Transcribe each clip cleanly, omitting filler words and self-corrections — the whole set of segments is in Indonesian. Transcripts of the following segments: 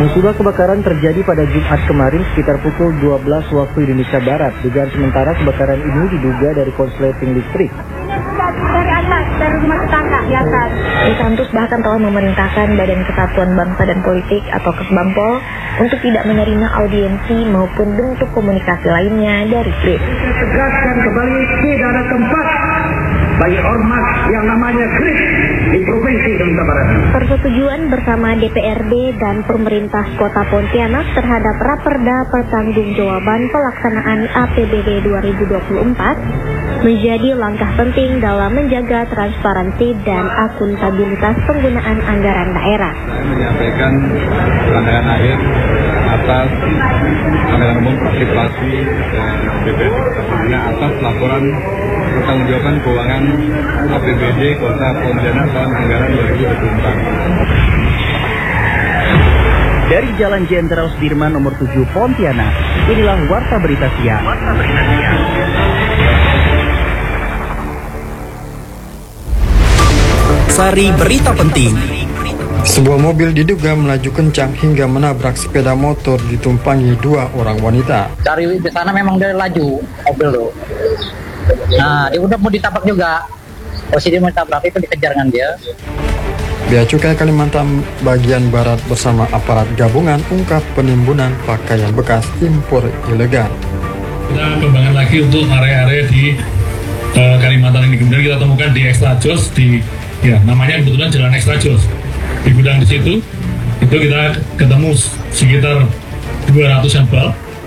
Musibah kebakaran terjadi pada Jumat kemarin sekitar pukul 12 waktu Indonesia Barat. Dugaan sementara kebakaran ini diduga dari konsleting listrik. Dari rumah tetangga di atas. Santus bahkan telah memerintahkan Badan Kesatuan Bangsa dan Politik atau Kesbangpol untuk tidak menerima audiensi maupun bentuk komunikasi lainnya dari KRIP. Tegaskan kembali tidak ada tempat bagi ormas yang namanya KRIP di Provinsi Kalimantan Barat. Persetujuan bersama DPRD dan pemerintah Kota Pontianak terhadap Raperda Pertanggungjawaban Pelaksanaan APBD 2024 menjadi langkah penting dalam menjaga transparansi dan akuntabilitas penggunaan anggaran daerah. Saya menyampaikan pandangan akhir atas Pemilihan Umum Partisipasi BPD atas laporan pertanggungjawaban keuangan APBD Kota Pontianak tahun anggaran 2024. Dari Jalan Jenderal Sudirman nomor 7 Pontianak, inilah Warta Berita Siang. Sari Berita Penting. Sebuah mobil diduga melaju kencang hingga menabrak sepeda motor ditumpangi dua orang wanita. Dari di sana memang dia laju mobil tuh. Nah, dia udah mau ditabrak juga. Posisi dia mau ditabrak itu dikejar dengan dia. Bea Cukai Kalimantan bagian Barat bersama aparat gabungan ungkap penimbunan pakaian bekas impor ilegal. Kita kembangkan lagi untuk area-area di Kalimantan ini. Kemudian kita temukan di Extra Jos namanya kebetulan Jalan Extra Jos. Di gudang di situ itu kita ketemu sekitar 200 sampel.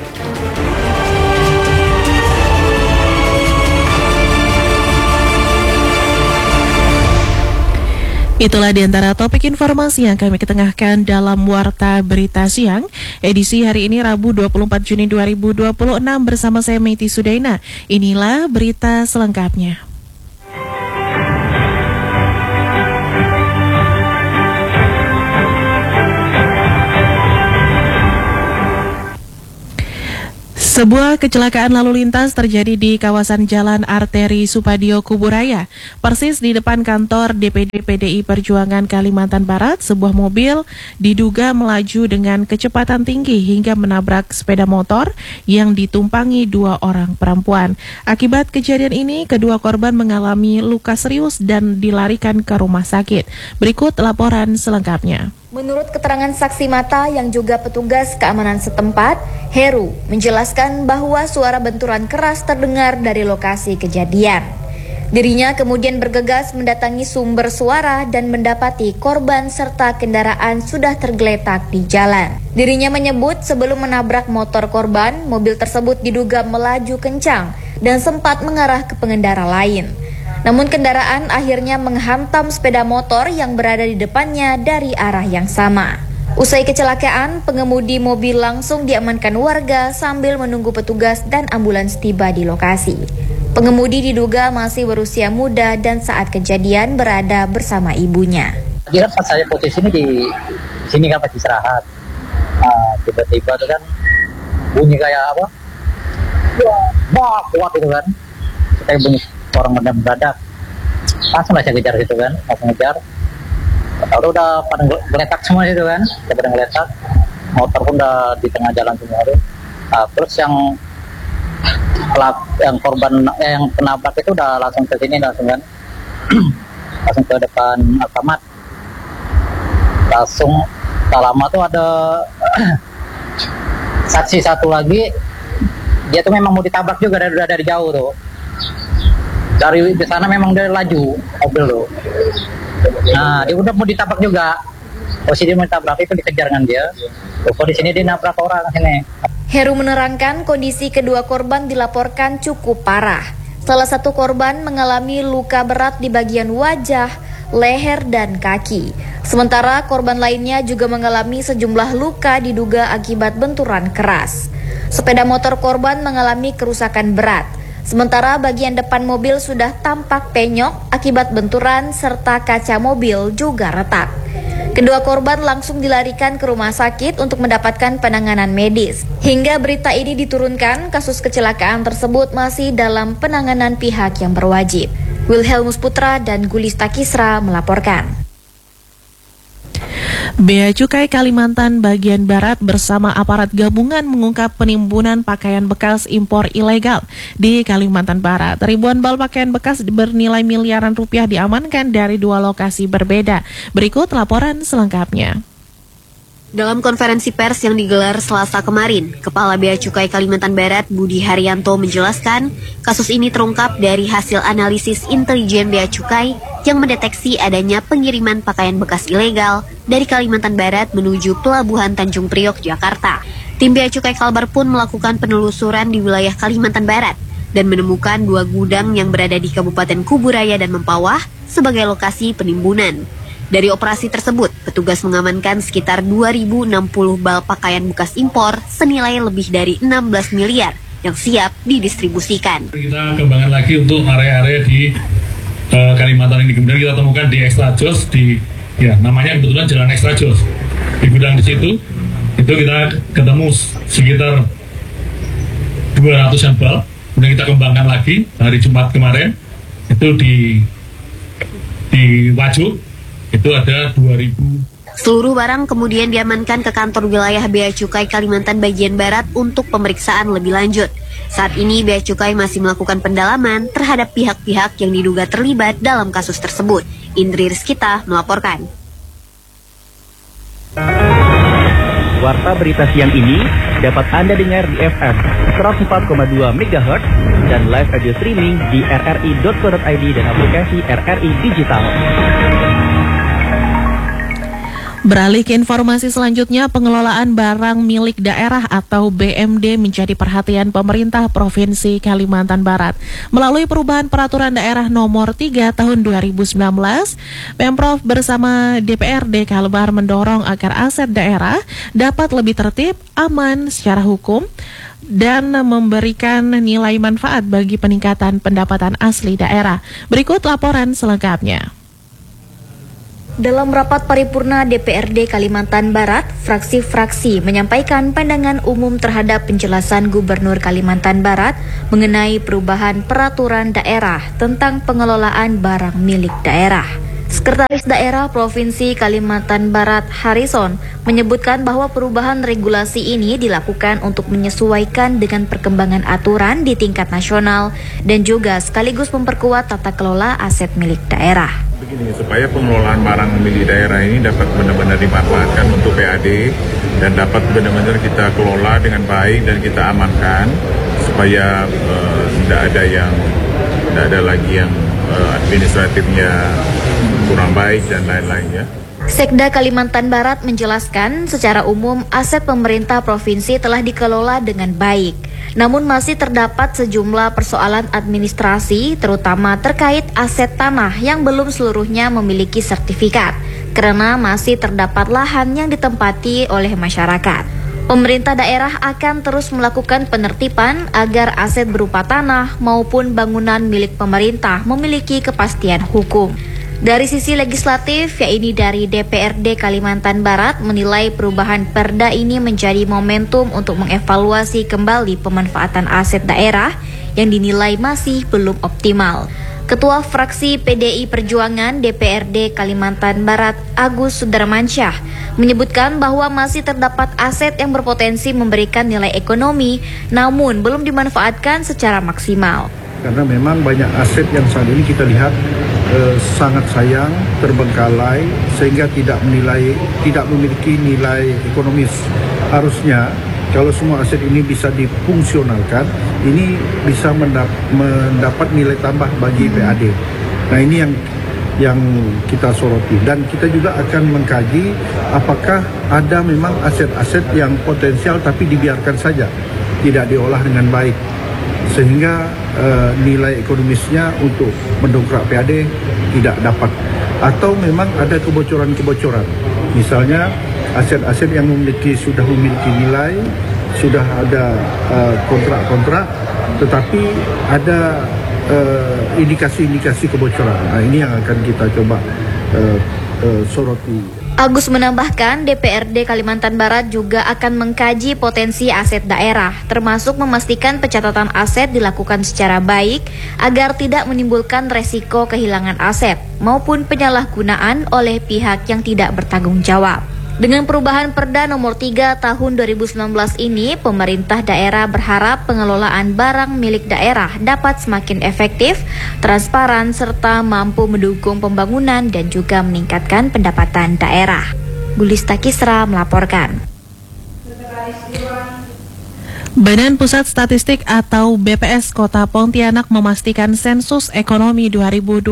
Itulah di antara topik informasi yang kami ketengahkan dalam Warta Berita Siang, edisi hari ini Rabu 24 Juni 2026 bersama saya Meiti Sudaina. Inilah berita selengkapnya. Sebuah kecelakaan lalu lintas terjadi di kawasan Jalan Arteri Supadio Kuburaya, persis di depan kantor DPD PDI Perjuangan Kalimantan Barat. Sebuah mobil diduga melaju dengan kecepatan tinggi hingga menabrak sepeda motor yang ditumpangi dua orang perempuan. Akibat kejadian ini, kedua korban mengalami luka serius dan dilarikan ke rumah sakit. Berikut laporan selengkapnya. Menurut keterangan saksi mata yang juga petugas keamanan setempat, Heru menjelaskan bahwa suara benturan keras terdengar dari lokasi kejadian. Dirinya kemudian bergegas mendatangi sumber suara dan mendapati korban serta kendaraan sudah tergeletak di jalan. Dirinya menyebut sebelum menabrak motor korban, mobil tersebut diduga melaju kencang dan sempat mengarah ke pengendara lain. Namun kendaraan akhirnya menghantam sepeda motor yang berada di depannya dari arah yang sama. Usai kecelakaan, pengemudi mobil langsung diamankan warga sambil menunggu petugas dan ambulans tiba di lokasi. Pengemudi diduga masih berusia muda dan saat kejadian berada bersama ibunya. Dia pas saya posisi ini di sini kan pas istirahat. Tiba-tiba itu kan bunyi kayak apa? Wah, kuat itu kan. Kayak bunyi orang mendadak. Langsung lah saya kejar situ kan, langsung ngejar. Tahu udah pada geletak semua situ kan, pada geletak. Motor pun udah di tengah jalan semua tuh. Terus yang korban yang penabrak itu udah langsung ke sini langsung kan, langsung ke depan Alfamart. Langsung tak lama tuh ada saksi satu lagi, dia tuh memang mau ditabrak juga dari jauh tuh. Dari di sana memang dia laju mobil tuh. Nah, dia udah mau ditabrak juga. Posisi dia mau ditabrak itu dikejar dengan dia. Terus di sini dia nabrak orang sini. Heru menerangkan kondisi kedua korban dilaporkan cukup parah. Salah satu korban mengalami luka berat di bagian wajah, leher, dan kaki. Sementara korban lainnya juga mengalami sejumlah luka diduga akibat benturan keras. Sepeda motor korban mengalami kerusakan berat. Sementara bagian depan mobil sudah tampak penyok akibat benturan serta kaca mobil juga retak. Kedua korban langsung dilarikan ke rumah sakit untuk mendapatkan penanganan medis. Hingga berita ini diturunkan, kasus kecelakaan tersebut masih dalam penanganan pihak yang berwajib. Wilhelmus Putra dan Gulista Kisra melaporkan. Bea Cukai Kalimantan bagian Barat bersama aparat gabungan mengungkap penimbunan pakaian bekas impor ilegal di Kalimantan Barat. Ribuan bal pakaian bekas bernilai miliaran rupiah diamankan dari 2 lokasi berbeda. Berikut laporan selengkapnya. Dalam konferensi pers yang digelar Selasa kemarin, Kepala Bea Cukai Kalimantan Barat Budi Haryanto menjelaskan kasus ini terungkap dari hasil analisis intelijen Bea Cukai yang mendeteksi adanya pengiriman pakaian bekas ilegal dari Kalimantan Barat menuju Pelabuhan Tanjung Priok, Jakarta. Tim Bea Cukai Kalbar pun melakukan penelusuran di wilayah Kalimantan Barat dan menemukan 2 gudang yang berada di Kabupaten Kuburaya dan Mempawah sebagai lokasi penimbunan. Dari operasi tersebut, petugas mengamankan sekitar 2.060 bal pakaian bekas impor senilai lebih dari 16 miliar yang siap didistribusikan. Kita kembangkan lagi untuk area-area di Kalimantan ini. Kemudian kita temukan di Extra Jos, namanya kebetulan Jalan Extra Jos. Di gudang di situ, itu kita ketemu sekitar 200-an bal. Kemudian kita kembangkan lagi hari Jumat kemarin, itu di Wajuk. Itu ada 2.000. Seluruh barang kemudian diamankan ke kantor wilayah Bea Cukai Kalimantan bagian Barat untuk pemeriksaan lebih lanjut. Saat ini Bea Cukai masih melakukan pendalaman terhadap pihak-pihak yang diduga terlibat dalam kasus tersebut. Indri Rizkita melaporkan. Warta berita siang ini dapat Anda dengar di FM 104,2 MHz dan live audio streaming di rri.co.id dan aplikasi RRI Digital. Beralih ke informasi selanjutnya, pengelolaan barang milik daerah atau BMD menjadi perhatian pemerintah Provinsi Kalimantan Barat. Melalui perubahan peraturan daerah nomor 3 tahun 2019, Pemprov bersama DPRD Kalbar mendorong agar aset daerah dapat lebih tertib, aman secara hukum, dan memberikan nilai manfaat bagi peningkatan pendapatan asli daerah. Berikut laporan selengkapnya. Dalam rapat paripurna DPRD Kalimantan Barat, fraksi-fraksi menyampaikan pandangan umum terhadap penjelasan Gubernur Kalimantan Barat mengenai perubahan peraturan daerah tentang pengelolaan barang milik daerah. Sekretaris Daerah Provinsi Kalimantan Barat Harrison menyebutkan bahwa perubahan regulasi ini dilakukan untuk menyesuaikan dengan perkembangan aturan di tingkat nasional dan juga sekaligus memperkuat tata kelola aset milik daerah. Begini, supaya pengelolaan barang milik daerah ini dapat benar-benar dimanfaatkan untuk PAD dan dapat benar-benar kita kelola dengan baik dan kita amankan supaya tidak ada lagi yang administratifnya kurang baik dan lain-lainnya. Sekda Kalimantan Barat menjelaskan secara umum aset pemerintah provinsi telah dikelola dengan baik. Namun masih terdapat sejumlah persoalan administrasi terutama terkait aset tanah yang belum seluruhnya memiliki sertifikat karena masih terdapat lahan yang ditempati oleh masyarakat. Pemerintah daerah akan terus melakukan penertiban agar aset berupa tanah maupun bangunan milik pemerintah memiliki kepastian hukum. Dari sisi legislatif, yaitu dari DPRD Kalimantan Barat menilai perubahan Perda ini menjadi momentum untuk mengevaluasi kembali pemanfaatan aset daerah yang dinilai masih belum optimal. Ketua Fraksi PDI Perjuangan DPRD Kalimantan Barat Agus Sudarmansyah menyebutkan bahwa masih terdapat aset yang berpotensi memberikan nilai ekonomi namun belum dimanfaatkan secara maksimal. Karena memang banyak aset yang saat ini kita lihat sangat sayang, terbengkalai sehingga tidak memiliki nilai ekonomis. Harusnya kalau semua aset ini bisa difungsionalkan, ini bisa mendapat nilai tambah bagi PAD. Nah, ini yang kita soroti dan kita juga akan mengkaji apakah ada memang aset-aset yang potensial tapi dibiarkan saja, tidak diolah dengan baik sehingga nilai ekonomisnya untuk mendongkrak PAD tidak dapat, atau memang ada kebocoran-kebocoran. Misalnya aset-aset yang sudah memiliki nilai, sudah ada kontrak-kontrak, tetapi ada indikasi-indikasi kebocoran. Nah, ini yang akan kita coba soroti. Agus menambahkan, DPRD Kalimantan Barat juga akan mengkaji potensi aset daerah, termasuk memastikan pencatatan aset dilakukan secara baik agar tidak menimbulkan resiko kehilangan aset maupun penyalahgunaan oleh pihak yang tidak bertanggung jawab. Dengan perubahan Perda nomor 3 tahun 2019 ini, pemerintah daerah berharap pengelolaan barang milik daerah dapat semakin efektif, transparan, serta mampu mendukung pembangunan dan juga meningkatkan pendapatan daerah. Gulista Kisra melaporkan. Badan Pusat Statistik atau BPS Kota Pontianak memastikan sensus ekonomi 2026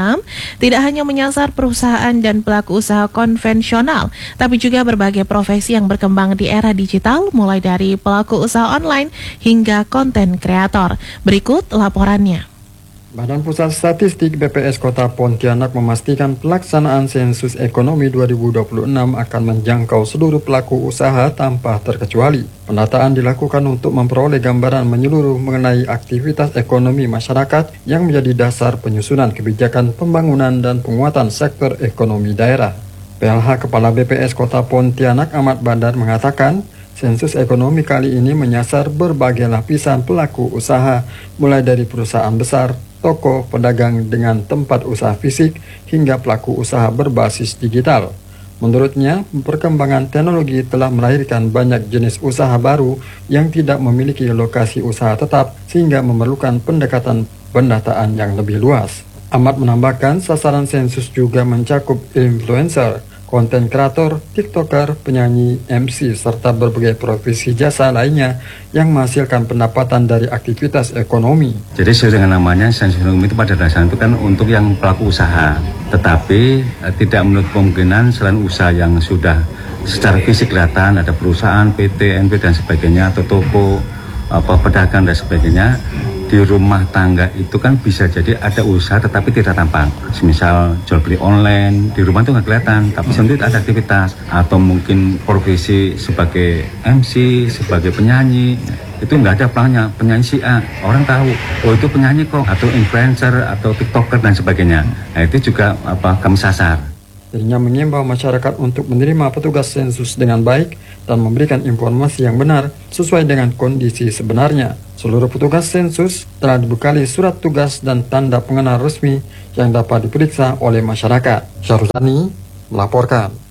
tidak hanya menyasar perusahaan dan pelaku usaha konvensional, tapi juga berbagai profesi yang berkembang di era digital, mulai dari pelaku usaha online hingga konten kreator. Berikut laporannya. Badan Pusat Statistik BPS Kota Pontianak memastikan pelaksanaan sensus ekonomi 2026 akan menjangkau seluruh pelaku usaha tanpa terkecuali. Pendataan dilakukan untuk memperoleh gambaran menyeluruh mengenai aktivitas ekonomi masyarakat yang menjadi dasar penyusunan kebijakan pembangunan dan penguatan sektor ekonomi daerah. PLH Kepala BPS Kota Pontianak Ahmad Badar mengatakan, sensus ekonomi kali ini menyasar berbagai lapisan pelaku usaha, mulai dari perusahaan besar, toko, pedagang dengan tempat usaha fisik, hingga pelaku usaha berbasis digital. Menurutnya, perkembangan teknologi telah melahirkan banyak jenis usaha baru yang tidak memiliki lokasi usaha tetap, sehingga memerlukan pendekatan pendataan yang lebih luas. Ahmad menambahkan, sasaran sensus juga mencakup influencer, konten kreator, tiktoker, penyanyi, MC, serta berbagai profesi jasa lainnya yang menghasilkan pendapatan dari aktivitas ekonomi. Jadi sesuai dengan namanya, sensus ekonomi itu pada dasarnya itu kan untuk yang pelaku usaha. Tetapi tidak menutup kemungkinan selain usaha yang sudah secara fisik kelihatan, ada perusahaan, PT, NP dan sebagainya, atau toko, pedagang dan sebagainya. Di rumah tangga itu kan bisa jadi ada usaha tetapi tidak tampak. Misal jual beli online, di rumah itu nggak kelihatan, tapi sebenarnya ada aktivitas. Atau mungkin profesi sebagai MC, sebagai penyanyi, itu nggak ada pelangnya, penyanyi si A. Orang tahu, oh itu penyanyi kok, atau influencer, atau tiktoker dan sebagainya. Nah itu juga kami sasar. Dirinya mengimbau masyarakat untuk menerima petugas sensus dengan baik dan memberikan informasi yang benar sesuai dengan kondisi sebenarnya. Seluruh petugas sensus telah dibekali surat tugas dan tanda pengenal resmi yang dapat diperiksa oleh masyarakat. Syahruzani melaporkan.